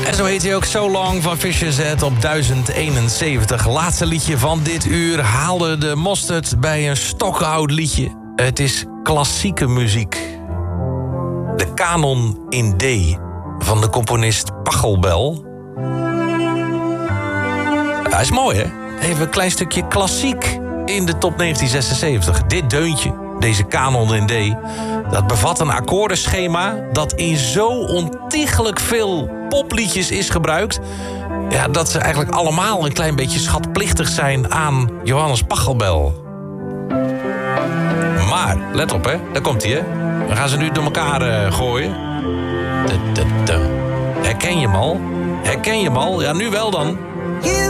En zo heet hij ook So Long van Fisher Z op 1071. Laatste liedje van dit uur haalde de mosterd bij een stokoud liedje. Het is klassieke muziek. De Canon in D van de componist Pachelbel. Hij is mooi, hè? Even een klein stukje klassiek in de top 1976. Dit deuntje, deze Canon in D, dat bevat een akkoordenschema dat in zo ontiegelijk veel popliedjes is gebruikt, ja, dat ze eigenlijk allemaal een klein beetje schatplichtig zijn aan Johannes Pachelbel. Maar, let op, hè. Daar komt hij, hè. We gaan ze nu door elkaar gooien. Herken je hem al? Herken je hem al? Ja, nu wel dan.